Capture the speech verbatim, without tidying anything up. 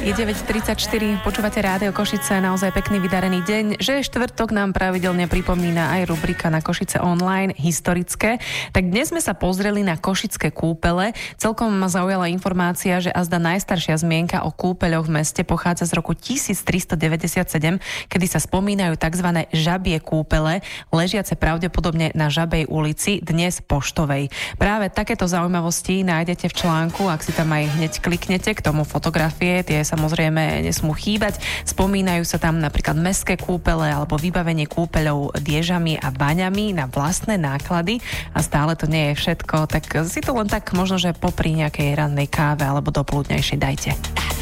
Je deväť tridsaťštyri, počúvate Rádio Košice, naozaj pekný vydarený deň. Že je štvrtok, nám pravidelne pripomína aj rubrika na Košice online, historické. Tak dnes sme sa pozreli na košické kúpele. Celkom ma zaujala informácia, že azda najstaršia zmienka o kúpeľoch v meste pochádza z roku tisíctristodeväťdesiatsedem, kedy sa spomínajú tzv. Žabie kúpele, ležiace pravdepodobne na Žabej ulici, dnes Poštovej. Práve takéto zaujímavosti nájdete v článku, ak si tam aj hneď kliknete, k tomu fotografie, tie samozrejme nesmú chýbať. Spomínajú sa tam napríklad mestské kúpele alebo vybavenie kúpeľov diežami a baňami na vlastné náklady a stále to nie je všetko, tak si to len tak možno, že popri nejakej rannej káve alebo dopoludňajšej dajte.